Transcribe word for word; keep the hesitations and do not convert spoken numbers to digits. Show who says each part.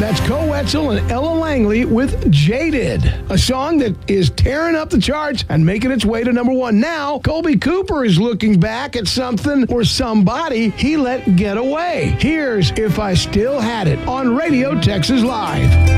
Speaker 1: That's Cole Wetzel and Ella Langley with Jaded, a song that is tearing up the charts and making its way to number one. Now, Colby Cooper is looking back at something or somebody he let get away. Here's If I Still Had It on Radio Texas Live.